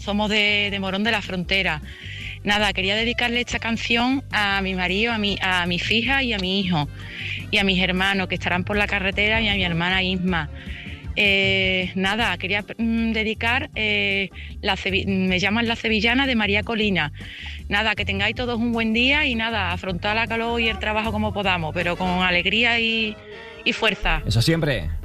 somos de Morón de la Frontera. Nada, quería dedicarle esta canción a mi marido, a mis hijas y a mi hijo, y a mis hermanos que estarán por la carretera, y a mi hermana Isma. Nada, quería dedicar Me llaman La Sevillana, de María Colina. Nada, que tengáis todos un buen día y nada, afrontar la calor y el trabajo como podamos, pero con alegría y fuerza. Eso siempre.